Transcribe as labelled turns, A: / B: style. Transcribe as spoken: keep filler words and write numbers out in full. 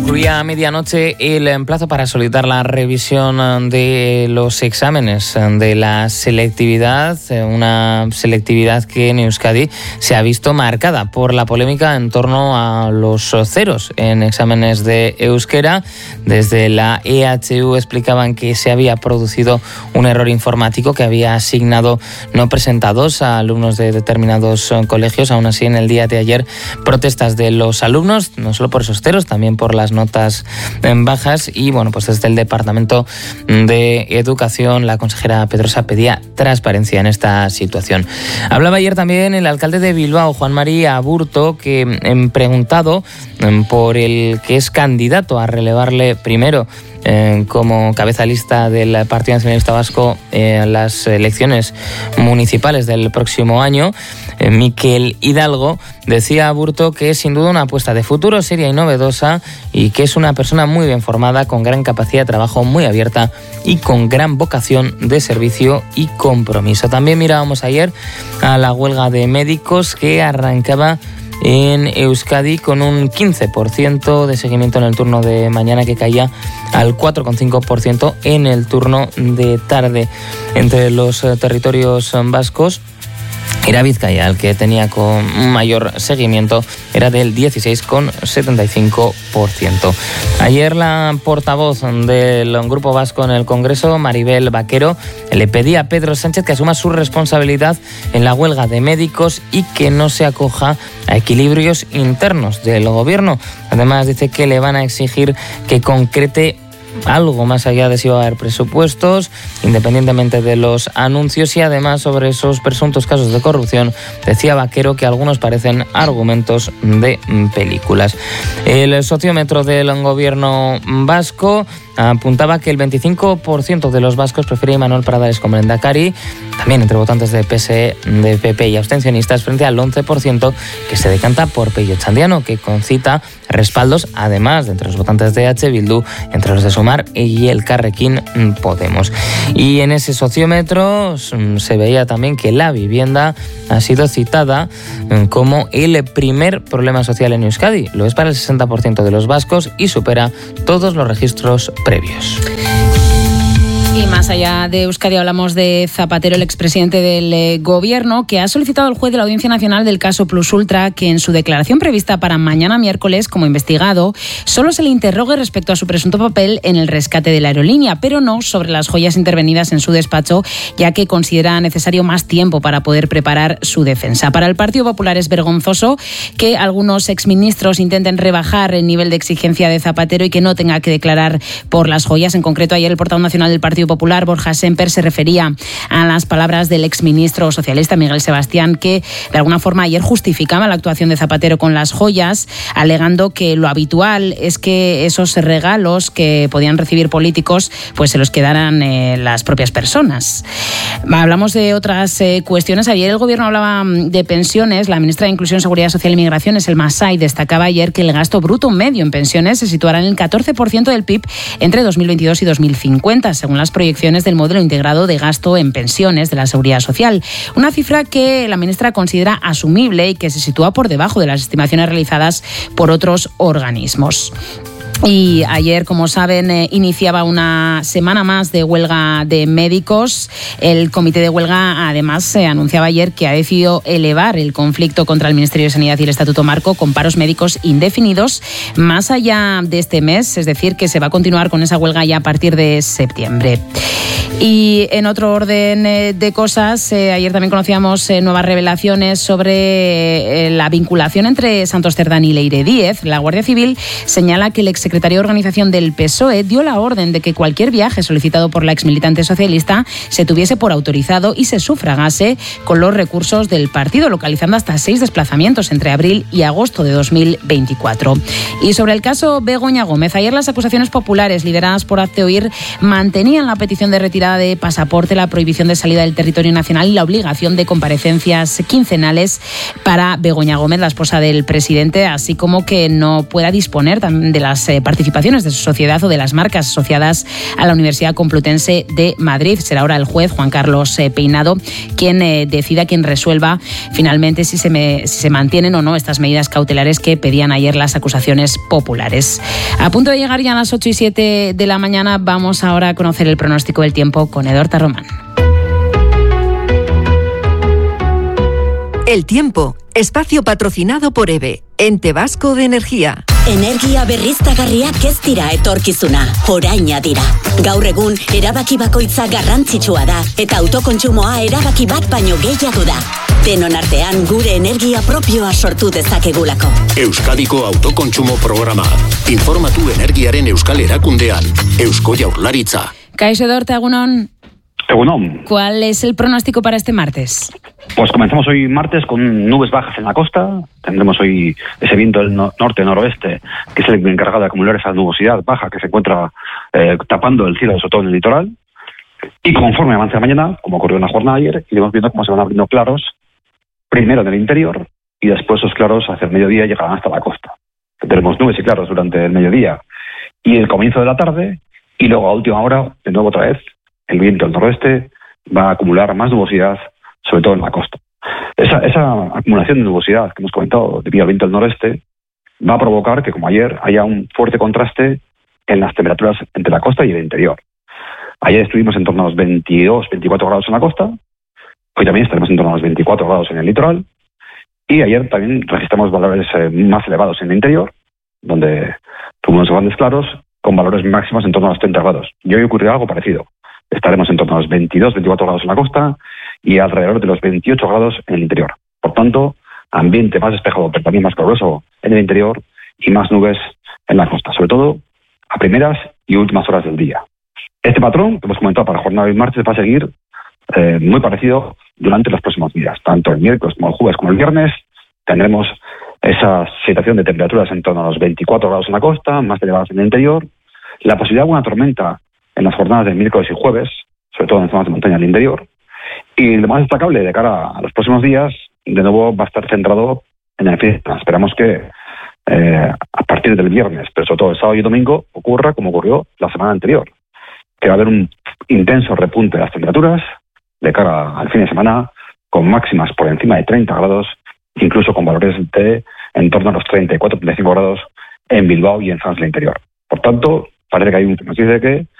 A: Concluía a medianoche el plazo para solicitar la revisión de los exámenes de la selectividad, una selectividad que en Euskadi se ha visto marcada por la polémica en torno a los ceros en exámenes de euskera. Desde la E H U explicaban que se había producido un error informático que había asignado no presentados a alumnos de determinados colegios. Aún así, en el día de ayer, protestas de los alumnos, no solo por esos ceros, también por las notas bajas, y bueno, pues desde el Departamento de Educación la consejera Pedrosa pedía transparencia en esta situación. Hablaba ayer también el alcalde de Bilbao, Juan María Aburto, que en preguntado por el que es candidato a relevarle primero Eh, como cabeza lista del Partido Nacionalista Vasco eh, en las elecciones municipales del próximo año, eh, Miquel Hidalgo, decía a Aburto que es sin duda una apuesta de futuro seria y novedosa y que es una persona muy bien formada, con gran capacidad de trabajo, muy abierta y con gran vocación de servicio y compromiso. También mirábamos ayer a la huelga de médicos que arrancaba en Euskadi con un quince por ciento de seguimiento en el turno de mañana, que caía al cuatro coma cinco por ciento en el turno de tarde. Entre los territorios vascos era Vizcaya el que tenía con mayor seguimiento, era del dieciséis coma setenta y cinco por ciento. Ayer la portavoz del Grupo Vasco en el Congreso, Maribel Vaquero, le pedía a Pedro Sánchez que asuma su responsabilidad en la huelga de médicos y que no se acoja a equilibrios internos del gobierno. Además, dice que le van a exigir que concrete algo más allá de si va a haber presupuestos, independientemente de los anuncios, y además sobre esos presuntos casos de corrupción decía Vaquero que algunos parecen argumentos de películas. El sociómetro del gobierno vasco apuntaba que el veinticinco por ciento de los vascos prefiere a Imanol Pradales como lehendakari, también entre votantes de P S E, de P P y abstencionistas, frente al once por ciento que se decanta por Pello Txandiano, que concita respaldos, además de entre los votantes de H. Bildu, entre los de Sumar y el Carrequín Podemos. Y en ese sociómetro se veía también que la vivienda ha sido citada como el primer problema social en Euskadi. Lo es para el sesenta por ciento de los vascos y supera todos los registros previos.
B: Y más allá de Euskadi hablamos de Zapatero, el expresidente del eh, gobierno, que ha solicitado al juez de la Audiencia Nacional del caso Plus Ultra que en su declaración prevista para mañana miércoles como investigado solo se le interrogue respecto a su presunto papel en el rescate de la aerolínea, pero no sobre las joyas intervenidas en su despacho, ya que considera necesario más tiempo para poder preparar su defensa. Para el Partido Popular es vergonzoso que algunos exministros intenten rebajar el nivel de exigencia de Zapatero y que no tenga que declarar por las joyas. En concreto, ayer el portavoz nacional del Partido Popular, Borja Semper, se refería a las palabras del exministro socialista Miguel Sebastián, que de alguna forma ayer justificaba la actuación de Zapatero con las joyas, alegando que lo habitual es que esos regalos que podían recibir políticos pues se los quedaran eh, las propias personas. Hablamos de otras eh, cuestiones. Ayer el gobierno hablaba de pensiones. La ministra de Inclusión, Seguridad Social y Migraciones, Elma Sai, destacaba ayer que el gasto bruto medio en pensiones se situará en el catorce por ciento del P I B entre dos mil veintidós y dos mil cincuenta, según las proyecciones del modelo integrado de gasto en pensiones de la Seguridad Social. Una cifra que la ministra considera asumible y que se sitúa por debajo de las estimaciones realizadas por otros organismos. Y ayer, como saben, eh, iniciaba una semana más de huelga de médicos. El comité de huelga, además, se eh, anunciaba ayer que ha decidido elevar el conflicto contra el Ministerio de Sanidad y el Estatuto Marco con paros médicos indefinidos más allá de este mes, es decir, que se va a continuar con esa huelga ya a partir de septiembre. Y en otro orden eh, de cosas, eh, ayer también conocíamos eh, nuevas revelaciones sobre eh, la vinculación entre Santos Cerdán y Leire Díez. La Guardia Civil señala que el exsecretario de Organización del P S O E dio la orden de que cualquier viaje solicitado por la exmilitante socialista se tuviese por autorizado y se sufragase con los recursos del partido, localizando hasta seis desplazamientos entre abril y agosto de dos mil veinticuatro. Y sobre el caso Begoña Gómez, ayer las acusaciones populares lideradas por Hazte Oír mantenían la petición de retirada de pasaporte, la prohibición de salida del territorio nacional y la obligación de comparecencias quincenales para Begoña Gómez, la esposa del presidente, así como que no pueda disponer de las eh, participaciones de su sociedad o de las marcas asociadas a la Universidad Complutense de Madrid. Será ahora el juez Juan Carlos eh, Peinado quien eh, decida, quien resuelva finalmente si se, me, si se mantienen o no estas medidas cautelares que pedían ayer las acusaciones populares. A punto de llegar ya a las ocho y siete de la mañana, vamos ahora a conocer el pronóstico del tiempo con Edorta Román.
C: El tiempo, espacio patrocinado por EVE, Ente Vasco de Energía.
D: Energia berriztagarriak ez dira etorkizuna, oraina dira. Gaur egun, erabaki bakoitza garrantzitsua da, eta autokontsumoa erabaki bat baino gehiago da. Denon artean gure energia propioa sortu dezakegulako.
E: Euskadiko autokontsumo programa. Informatu energiaren euskal erakundean. Eusko Jaurlaritza.
B: Kaixo Edorta, egunon.
F: Egunon.
B: ¿Cuál es el pronóstico para este martes?
F: Pues comenzamos hoy martes con nubes bajas en la costa. Tendremos hoy ese viento del no- norte-noroeste, que es el encargado de acumular esa nubosidad baja que se encuentra eh, tapando el cielo, sobre todo en el litoral. Y conforme avance la mañana, como ocurrió en la jornada de ayer, iremos viendo cómo se van abriendo claros, primero en el interior, y después esos claros hacia el mediodía llegarán hasta la costa. Tendremos nubes y claros durante el mediodía y el comienzo de la tarde, y luego a última hora, de nuevo otra vez, el viento del noroeste va a acumular más nubosidad, sobre todo en la costa. Esa, esa acumulación de nubosidad que hemos comentado debido al viento del noroeste va a provocar que, como ayer, haya un fuerte contraste en las temperaturas entre la costa y el interior. Ayer estuvimos en torno a los veintidós, veinticuatro grados en la costa, hoy también estaremos en torno a los veinticuatro grados en el litoral, y ayer también registramos valores eh, más elevados en el interior, donde tuvimos grandes claros con valores máximos en torno a los treinta grados. Y hoy ocurrirá algo parecido. Estaremos en torno a los veintidós, veinticuatro grados en la costa y alrededor de los veintiocho grados en el interior. Por tanto, ambiente más despejado, pero también más caluroso en el interior y más nubes en la costa, sobre todo a primeras y últimas horas del día. Este patrón que hemos comentado para la jornada de martes va a seguir eh, muy parecido durante los próximos días. Tanto el miércoles como el jueves como el viernes tendremos esa situación de temperaturas en torno a los veinticuatro grados en la costa, más elevadas en el interior. La posibilidad de una tormenta en las jornadas de miércoles y jueves, sobre todo en zonas de montaña del interior. Y lo más destacable de cara a los próximos días, de nuevo va a estar centrado en el fin. Esperamos que eh, a partir del viernes, pero sobre todo el sábado y domingo, ocurra como ocurrió la semana anterior, que va a haber un intenso repunte de las temperaturas de cara al fin de semana, con máximas por encima de treinta grados, incluso con valores de en torno a los treinta y cuatro, treinta y cinco grados en Bilbao y en zonas del interior. Por tanto, parece que hay un nos dice que